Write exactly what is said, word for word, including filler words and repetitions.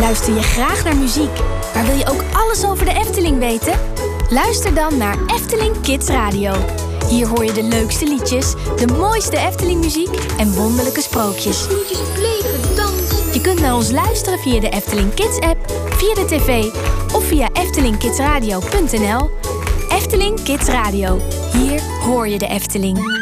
Luister je graag naar muziek, maar wil je ook alles over de Efteling weten? Luister dan naar Efteling Kids Radio. Hier hoor je de leukste liedjes, de mooiste Efteling-muziek en wonderlijke sprookjes. Sprookjes leven, dansen. Je kunt naar ons luisteren via de Efteling Kids-app, via de tv of via efteling kids radio punt n l. Efteling Kids Radio. Hier hoor je de Efteling.